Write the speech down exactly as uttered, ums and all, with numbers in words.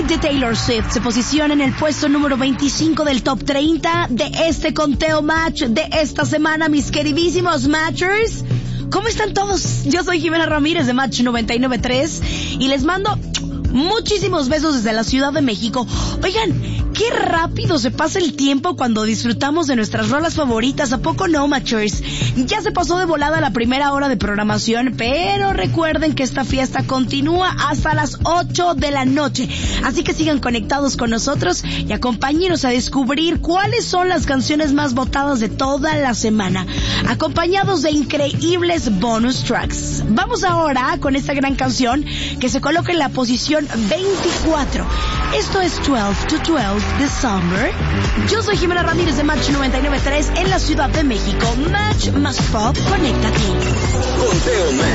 de Taylor Swift se posiciona en el puesto número veinticinco del top treinta de este conteo match de esta semana, mis queridísimos matchers. ¿Cómo están todos? Yo soy Jimena Ramírez de Match noventa y nueve punto tres y les mando muchísimos besos desde la Ciudad de México. Oigan, qué rápido se pasa el tiempo cuando disfrutamos de nuestras rolas favoritas, ¿a poco no, matchers? Ya se pasó de volada la primera hora de programación, pero recuerden que esta fiesta continúa hasta las ocho de la noche. Así que sigan conectados con nosotros y acompáñenos a descubrir cuáles son las canciones más votadas de toda la semana, acompañados de increíbles bonus tracks. Vamos ahora con esta gran canción que se coloca en la posición veinticuatro. Esto es doce to doce de Summer. Yo soy Jimena Ramírez de Match noventa y nueve punto tres en la Ciudad de México. Match más pop, conéctate. Conteo Match.